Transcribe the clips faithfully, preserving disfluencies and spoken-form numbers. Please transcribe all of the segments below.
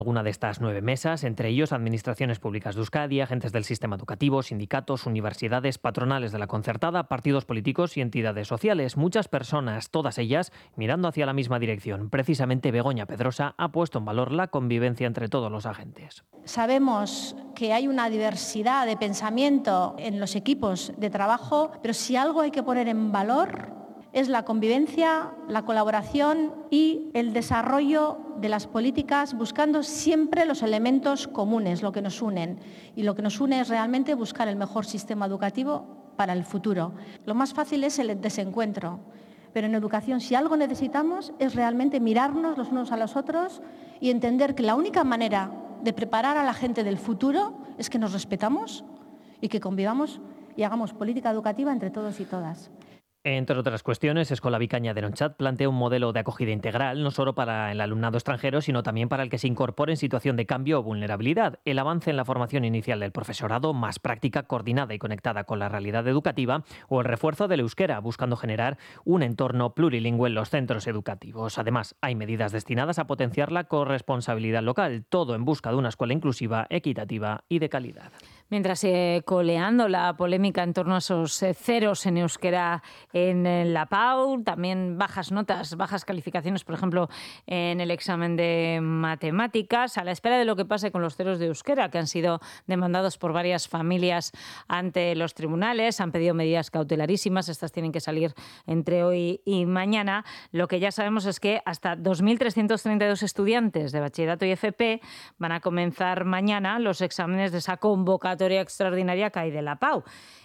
Alguna de estas nueve mesas, entre ellos administraciones públicas de Euskadi, agentes del sistema educativo, sindicatos, universidades, patronales de la concertada, partidos políticos y entidades sociales. Muchas personas, todas ellas, mirando hacia la misma dirección. Precisamente Begoña Pedrosa ha puesto en valor la convivencia entre todos los agentes. Sabemos que hay una diversidad de pensamiento en los equipos de trabajo, pero si algo hay que poner en valor es la convivencia, la colaboración y el desarrollo de las políticas buscando siempre los elementos comunes, lo que nos unen. Y lo que nos une es realmente buscar el mejor sistema educativo para el futuro. Lo más fácil es el desencuentro, pero en educación si algo necesitamos es realmente mirarnos los unos a los otros y entender que la única manera de preparar a la gente del futuro es que nos respetamos y que convivamos y hagamos política educativa entre todos y todas. Entre otras cuestiones, Eskola Bikaina de Nonchat plantea un modelo de acogida integral, no solo para el alumnado extranjero, sino también para el que se incorpore en situación de cambio o vulnerabilidad. El avance en la formación inicial del profesorado, más práctica, coordinada y conectada con la realidad educativa, o el refuerzo del euskera, buscando generar un entorno plurilingüe en los centros educativos. Además, hay medidas destinadas a potenciar la corresponsabilidad local, todo en busca de una escuela inclusiva, equitativa y de calidad. Mientras sigue eh, coleando la polémica en torno a esos eh, ceros en euskera en, en la P A U, también bajas notas, bajas calificaciones, por ejemplo, en el examen de matemáticas, a la espera de lo que pase con los ceros de euskera, que han sido demandados por varias familias ante los tribunales, han pedido medidas cautelarísimas, estas tienen que salir entre hoy y mañana. Lo que ya sabemos es que hasta dos mil trescientos treinta y dos estudiantes de bachillerato y F P van a comenzar mañana los exámenes de esa convocatoria extraordinaria que hay de la P A U.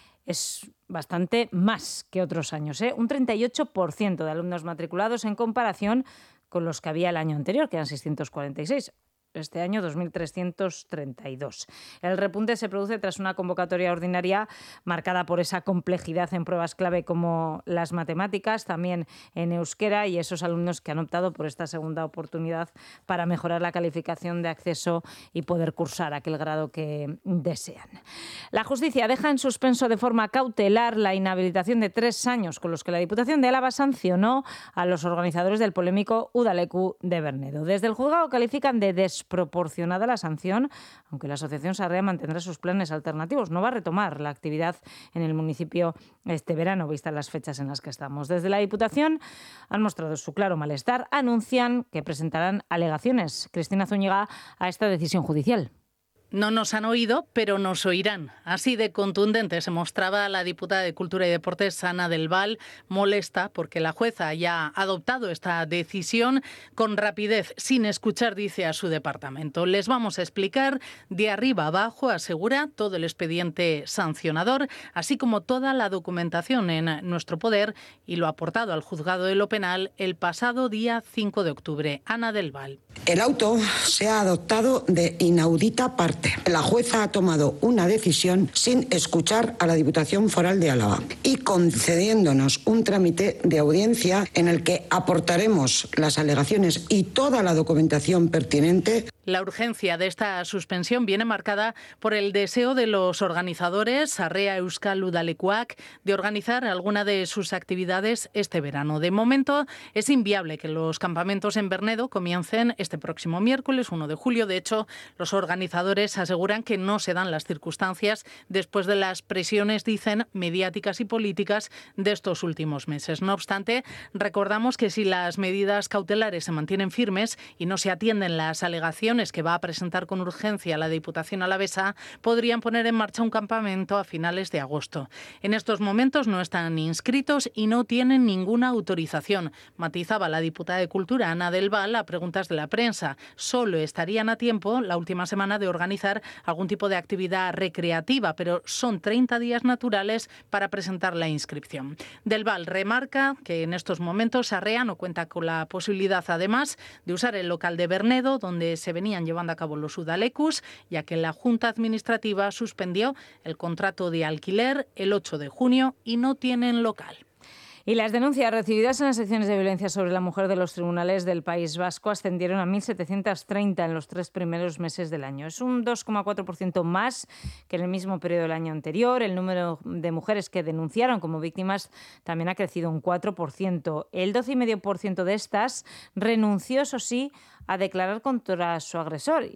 Es bastante más que otros años, ¿eh? Un treinta y ocho por ciento de alumnos matriculados en comparación con los que había el año anterior, que eran seiscientos cuarenta y seis. Este año dos mil trescientos treinta y dos. El repunte se produce tras una convocatoria ordinaria marcada por esa complejidad en pruebas clave como las matemáticas, también en euskera, y esos alumnos que han optado por esta segunda oportunidad para mejorar la calificación de acceso y poder cursar aquel grado que desean. La justicia deja en suspenso de forma cautelar la inhabilitación de tres años con los que la Diputación de Álava sancionó a los organizadores del polémico Udaleku de Bernedo. Desde el juzgado califican de des proporcionada la sanción, aunque la Asociación Sarrea mantendrá sus planes alternativos. No va a retomar la actividad en el municipio este verano, vistas las fechas en las que estamos. Desde la Diputación han mostrado su claro malestar. Anuncian que presentarán alegaciones, Cristina Zúñiga, a esta decisión judicial. No nos han oído, pero nos oirán. Así de contundente se mostraba la diputada de Cultura y Deportes, Ana del Val, molesta porque la jueza haya adoptado esta decisión con rapidez, sin escuchar, dice, a su departamento. Les vamos a explicar de arriba abajo, asegura, todo el expediente sancionador, así como toda la documentación en nuestro poder y lo aportado al juzgado de lo penal el pasado día cinco de octubre. Ana del Val. El auto se ha adoptado de inaudita parte. La jueza ha tomado una decisión sin escuchar a la Diputación Foral de Álava y concediéndonos un trámite de audiencia en el que aportaremos las alegaciones y toda la documentación pertinente. La urgencia de esta suspensión viene marcada por el deseo de los organizadores, Sarrea Euskal Udalekuak, de organizar alguna de sus actividades este verano. De momento es inviable que los campamentos en Bernedo comiencen este próximo miércoles, uno de julio. De hecho, los organizadores aseguran que no se dan las circunstancias después de las presiones, dicen, mediáticas y políticas de estos últimos meses. No obstante, recordamos que si las medidas cautelares se mantienen firmes y no se atienden las alegaciones que va a presentar con urgencia la Diputación alavesa, podrían poner en marcha un campamento a finales de agosto. En estos momentos no están inscritos y no tienen ninguna autorización, matizaba la diputada de Cultura, Ana del Val, a preguntas de la prensa. Solo estarían a tiempo la última semana de organizar algún tipo de actividad recreativa, pero son treinta días naturales para presentar la inscripción. Del Val remarca que en estos momentos Sarrea no cuenta con la posibilidad, además, de usar el local de Bernedo, donde se venían llevando a cabo los Udalekus, ya que la Junta Administrativa suspendió el contrato de alquiler el ocho de junio y no tienen local. Y las denuncias recibidas en las secciones de violencia sobre la mujer de los tribunales del País Vasco ascendieron a mil setecientos treinta en los tres primeros meses del año. Es un dos coma cuatro por ciento más que en el mismo periodo del año anterior. El número de mujeres que denunciaron como víctimas también ha crecido un cuatro por ciento. El doce coma cinco por ciento de estas renunció, eso sí, a declarar contra su agresor.